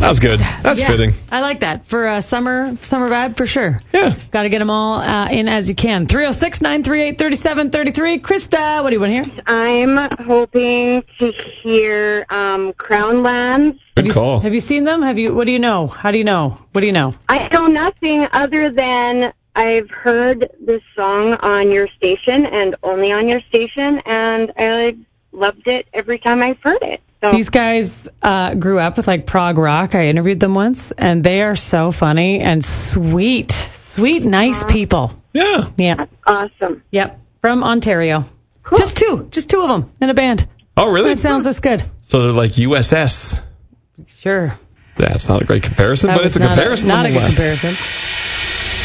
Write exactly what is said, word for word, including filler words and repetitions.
That was good. That's yeah, fitting. I like that. For uh, summer summer vibe, for sure. Yeah. Got to get them all uh, in as you can. three oh six, nine three eight, three seven three three. Krista, what do you want to hear? I'm hoping to hear um, Crown Lands. Good have you, call. Have you seen them? Have you? What do you know? How do you know? What do you know? I know nothing other than I've heard this song on your station and only on your station, and I loved it every time I've heard it. So. These guys uh, grew up with like prog rock. I interviewed them once, and they are so funny and sweet, sweet, nice people. Yeah. Yeah. That's awesome. Yep. From Ontario. Cool. Just two. Just two of them in a band. Oh, really? That sounds this good. So they're like U S S. Sure. That's not a great comparison, That but was it's a not comparison A, not a good nonetheless. comparison.